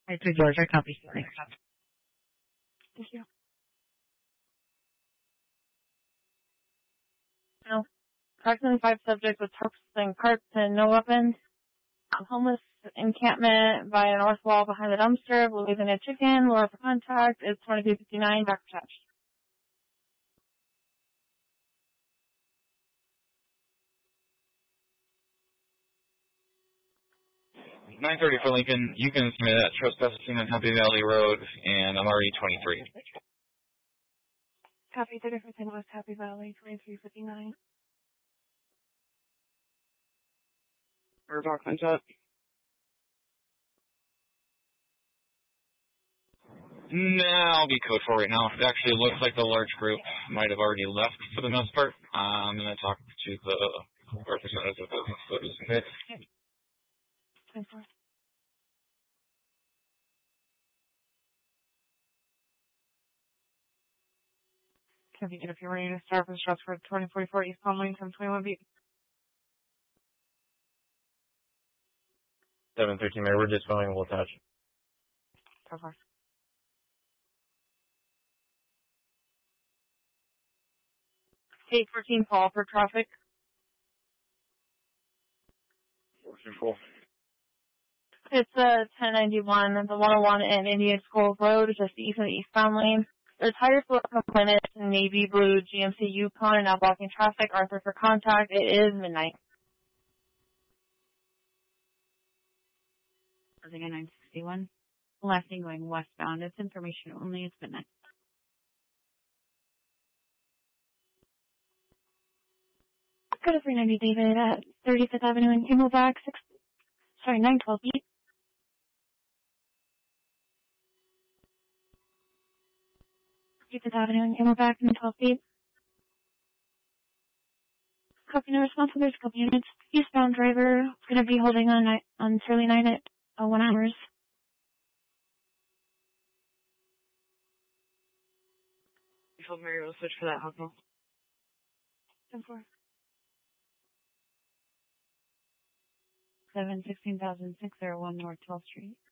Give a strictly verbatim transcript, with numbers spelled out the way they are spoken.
Hi, to Georgia, copy. Thank you. No. Approximately five subjects with tarps and carts and no weapons. Homeless encampment by a north wall behind the dumpster. Louisiana chicken. Lure for contact is twenty-two fifty-nine. Back attached. nine thirty for Lincoln. You can submit that trespassing on Happy Valley Road, and I'm already twenty-three. Copy thirty for ten West Happy Valley, twenty-three fifty-nine. We're talking shot. Nah, I'll be code for right now. It actually looks like the large group might have already left for the most part. Uh, I'm going to talk to the representatives of the business. ten four. Copy, if you're ready to start for the shots for twenty forty-four East Palm Lane from twenty-one B. seven thirteen, Mayor, we're just going, we'll attach. So far. eight fourteen call for traffic. Cool. It's uh, ten ninety-one, the one oh one and Indian School Road, just east of the eastbound lane. The tires were component navy blue G M C Yukon are now blocking traffic. Arthur for contact. It is midnight. Closing at nine sixty-one. Last thing going westbound. It's information only. It's midnight. Go to three ninety David at thirty-fifth Avenue in Camelback. Six, sorry, nine twelve B. thirty-fifth Avenue in Camelback, nine twelve B. Copy no response. There's a couple units. Eastbound driver is going to be holding on on Shirley nine at uh, one hours. You told Mary we'll switch for that hustle. ten four. seven sixteen thousand six oh one North twelfth Street.